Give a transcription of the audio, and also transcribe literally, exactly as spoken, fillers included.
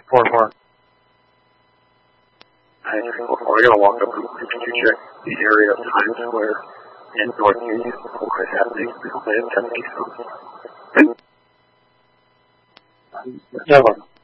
Four, four. I think we're going to walk up and check the area of Times Square in North Union before it happening in Tennessee. Seven.